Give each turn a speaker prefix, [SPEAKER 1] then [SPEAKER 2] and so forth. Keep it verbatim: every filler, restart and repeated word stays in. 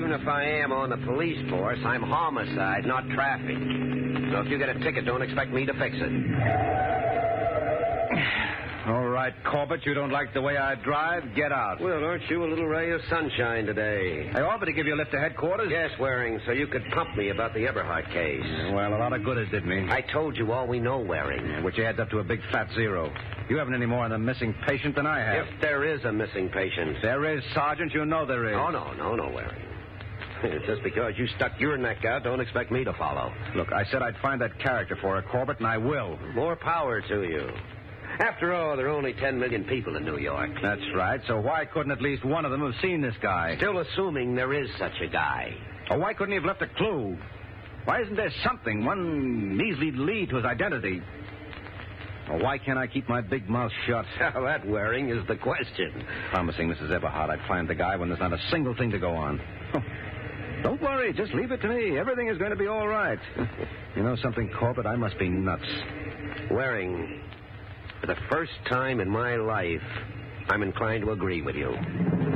[SPEAKER 1] even if I am on the police force, I'm homicide, not traffic. So if you get a ticket, don't expect me to fix it.
[SPEAKER 2] All right, Corbett, you don't like the way I drive? Get out.
[SPEAKER 1] Well, aren't you a little ray of sunshine today?
[SPEAKER 2] I offered to give you a lift to headquarters.
[SPEAKER 1] Yes, Waring, so you could pump me about the Eberhardt case.
[SPEAKER 2] Yeah, well, a lot of good it did me.
[SPEAKER 1] I told you all we know, Waring.
[SPEAKER 2] Yeah, which adds up to a big fat zero. You haven't any more on the missing patient than I have.
[SPEAKER 1] If there is a missing patient.
[SPEAKER 2] There is, Sergeant. You know there is.
[SPEAKER 1] Oh, no, no, no, Waring. Just because you stuck your neck out, don't expect me to follow.
[SPEAKER 2] Look, I said I'd find that character for her, Corbett, and I will.
[SPEAKER 1] More power to you. After all, there are only ten million people in New York.
[SPEAKER 2] That's right. So why couldn't at least one of them have seen this guy?
[SPEAKER 1] Still assuming there is such a guy.
[SPEAKER 2] Or why couldn't he have left a clue? Why isn't there something, one measly lead to his identity? Or why can't I keep my big mouth shut?
[SPEAKER 1] Well, that, Waring, is the question.
[SPEAKER 2] Promising Missus Eberhardt I'd find the guy when there's not a single thing to go on. Oh, don't worry. Just leave it to me. Everything is going to be all right. You know something, Corbett? I must be nuts.
[SPEAKER 1] Waring, for the first time in my life, I'm inclined to agree with you.